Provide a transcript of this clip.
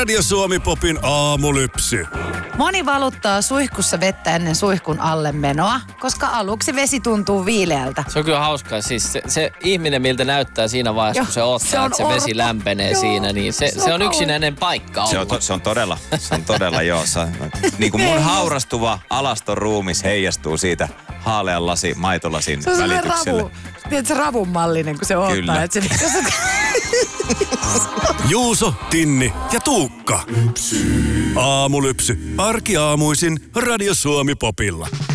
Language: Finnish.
Radio Suomi Popin aamulypsy. Moni valuttaa suihkussa vettä ennen suihkun alle menoa, koska aluksi vesi tuntuu viileältä. Se on kyllä hauskaa. Siis se ihminen, miltä näyttää siinä vaiheessa, kun se ottaa, että se vesi lämpenee siinä, niin se on yksinäinen paikka olla. Se on todella joo. Niin kuin mun haurastuva alaston ruumis heijastuu siitä haalean maitolasin välityksellä. Se ravun mallinen, kun se ottaa. Kyllä. Että Juuso, Tinni ja Tuukka. Aamulypsy. Arkiaamuisin Radio Suomi Popilla.